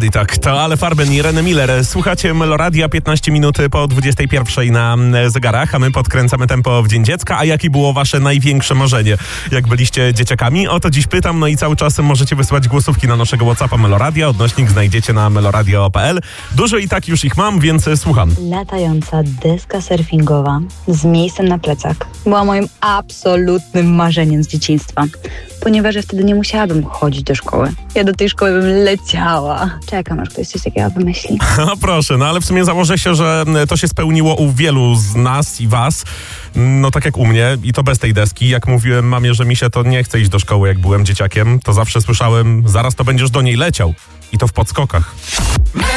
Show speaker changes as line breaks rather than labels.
Body Talk. To Ale Farben i René Miller. Słuchacie Meloradia, 15 minut po 21 na zegarach, a my podkręcamy tempo w Dzień Dziecka. A jakie było wasze największe marzenie, jak byliście dzieciakami? O to dziś pytam, no i cały czas możecie wysłać głosówki na naszego WhatsAppa Meloradia. Odnośnik znajdziecie na meloradio.pl. Dużo i tak już ich mam, więc słucham.
Latająca deska surfingowa z miejscem na plecach była moim absolutnym marzeniem z dzieciństwa, ponieważ ja wtedy nie musiałabym chodzić do szkoły. Ja do tej szkoły bym leciała. Czekam, aż ktoś coś takiego wymyśli.
No proszę, no ale w sumie założę się, że to się spełniło u wielu z nas i was. No tak jak u mnie i to bez tej deski. Jak mówiłem mamie, że mi się to nie chce iść do szkoły, jak byłem dzieciakiem, to zawsze słyszałem, zaraz to będziesz do niej leciał. I to w podskokach.